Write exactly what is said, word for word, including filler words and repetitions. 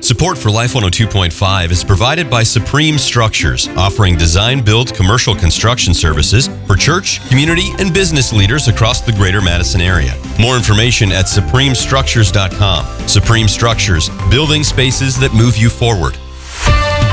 Support for Life one oh two point five is provided by Supreme Structures, offering design-build commercial construction services for church, community, and business leaders across the greater Madison area. More information at supreme structures dot com. Supreme Structures, building spaces that move you forward.